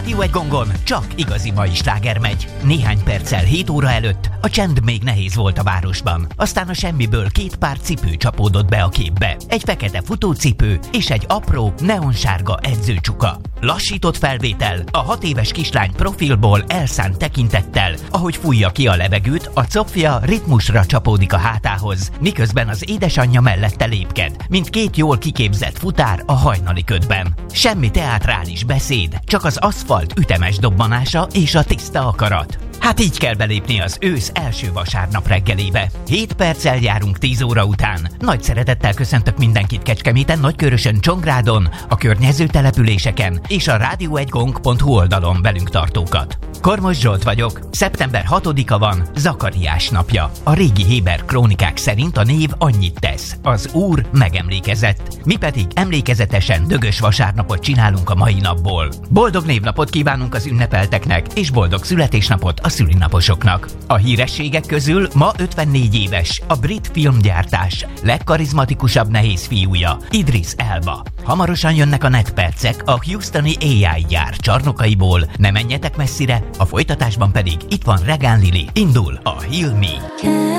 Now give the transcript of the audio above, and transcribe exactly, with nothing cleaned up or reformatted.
Rádió egy gongon csak igazi mai sláger megy. Néhány perccel hét óra előtt a csend még nehéz volt a városban. Aztán a semmiből két pár cipő csapódott be a képbe. Egy fekete futócipő és egy apró, neonsárga edzőcsuka. Lassított felvétel, a hat éves kislány profilból elszánt tekintettel, ahogy fújja ki a levegőt, a cofja ritmusra csapódik a hátához, miközben az édesanyja mellette lépked, mint két jól kiképzett futár a hajnali ködben. Semmi teátrális beszéd, csak az aszfalt ütemes dobbanása és a tiszta akarat. Hát így kell belépni az ősz első vasárnap reggelébe. hét perccel járunk tíz óra után. Nagy szeretettel köszöntök mindenkit Kecskeméten, Nagykörösön, Csongrádon, a környező településeken és a rádió egy gong pont hu oldalon velünk tartókat. Kormos Zsolt vagyok. szeptember hatodika van, Zakariás napja. A régi héber krónikák szerint a név annyit tesz: az Úr megemlékezett. Mi pedig emlékezetesen dögös vasárnapot csinálunk a mai napból. Boldog névnapot kívánunk az ünnepelteknek, és boldog születésnapot a szülinaposoknak. A hírességek közül ma ötvennégy éves a brit filmgyártás legkarizmatikusabb nehéz fiúja, Idris Elba. Hamarosan jönnek a netpercek a houstoni á i gyár csarnokaiból. Ne menjetek messzire, a folytatásban pedig itt van Regán Lili. Indul a Heal Me.